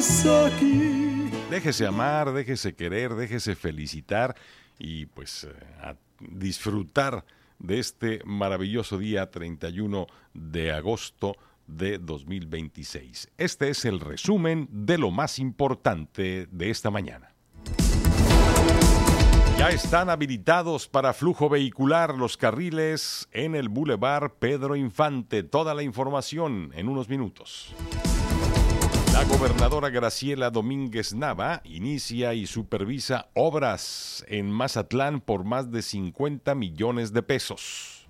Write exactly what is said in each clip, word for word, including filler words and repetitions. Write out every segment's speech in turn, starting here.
estás aquí. Déjese amar, déjese querer, déjese felicitar y pues a disfrutar de este maravilloso día treinta y uno de agosto de dos mil veintiséis. Este es el resumen de lo más importante de esta mañana. Ya están habilitados para flujo vehicular los carriles en el Boulevard Pedro Infante. Toda la información en unos minutos. La gobernadora Graciela Domínguez Nava inicia y supervisa obras en Mazatlán por más de cincuenta millones de pesos.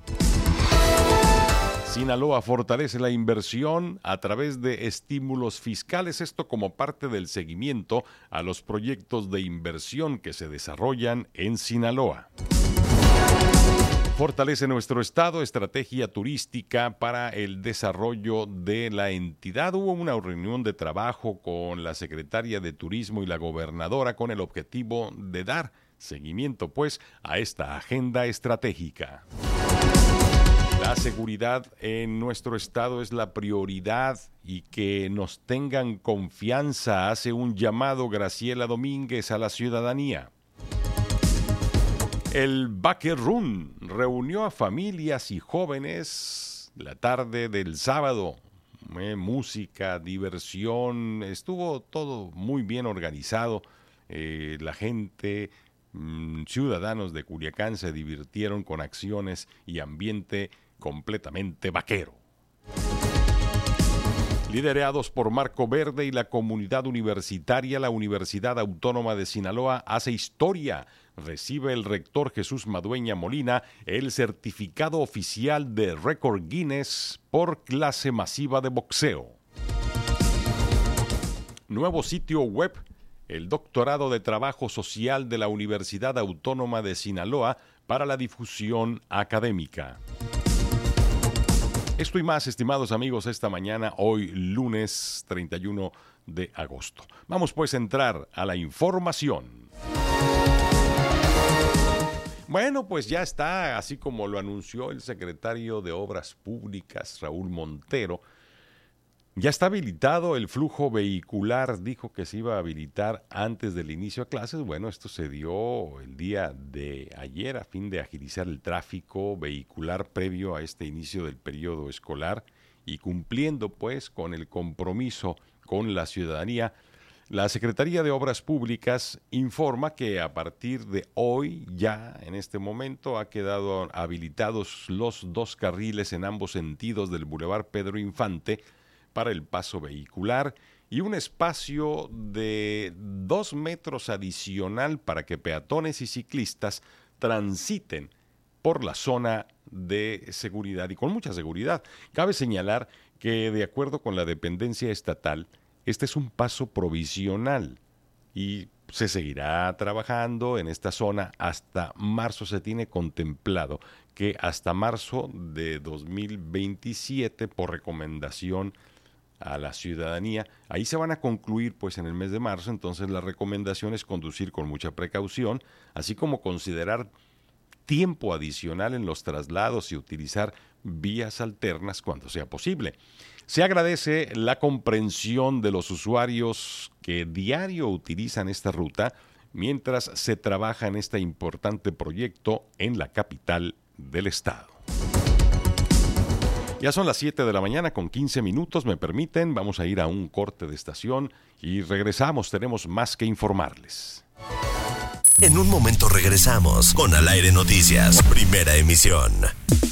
Sinaloa fortalece la inversión a través de estímulos fiscales, esto como parte del seguimiento a los proyectos de inversión que se desarrollan en Sinaloa. Fortalece nuestro estado estrategia turística para el desarrollo de la entidad. Hubo una reunión de trabajo con la secretaria de Turismo y la gobernadora con el objetivo de dar seguimiento, pues, a esta agenda estratégica. La seguridad en nuestro estado es la prioridad y que nos tengan confianza, hace un llamado Graciela Domínguez a la ciudadanía. El Bucket Run reunió a familias y jóvenes la tarde del sábado. Eh, música, diversión, estuvo todo muy bien organizado. Eh, la gente, mmm, ciudadanos de Culiacán se divirtieron con acciones y ambiente completamente vaquero. Liderados por Marco Verde y la comunidad universitaria, la Universidad Autónoma de Sinaloa hace historia. Recibe el rector Jesús Madueña Molina el certificado oficial de récord Guinness por clase masiva de boxeo. Nuevo sitio web. El doctorado de Trabajo Social de la Universidad Autónoma de Sinaloa para la difusión académica. Esto y más, estimados amigos, esta mañana, hoy lunes treinta y uno de agosto. Vamos pues a entrar a la información. Bueno, pues ya está, así como lo anunció el secretario de Obras Públicas, Raúl Montero, ya está habilitado el flujo vehicular. Dijo que se iba a habilitar antes del inicio de clases. Bueno, esto se dio el día de ayer a fin de agilizar el tráfico vehicular previo a este inicio del periodo escolar y cumpliendo pues con el compromiso con la ciudadanía. La Secretaría de Obras Públicas informa que a partir de hoy, ya en este momento, ha quedado habilitados los dos carriles en ambos sentidos del Boulevard Pedro Infante para el paso vehicular y un espacio de dos metros adicional para que peatones y ciclistas transiten por la zona de seguridad y con mucha seguridad. Cabe señalar que de acuerdo con la dependencia estatal, este es un paso provisional y se seguirá trabajando en esta zona hasta marzo. Se tiene contemplado que hasta marzo de dos mil veintisiete, por recomendación a la ciudadanía, ahí se van a concluir pues en el mes de marzo. Entonces la recomendación es conducir con mucha precaución, así como considerar tiempo adicional en los traslados y utilizar vías alternas cuando sea posible. Se agradece la comprensión de los usuarios que diario utilizan esta ruta mientras se trabaja en este importante proyecto en la capital del estado. Ya son las siete de la mañana con quince minutos, me permiten, vamos a ir a un corte de estación y regresamos, tenemos más que informarles. En un momento regresamos con Al Aire Noticias, primera emisión.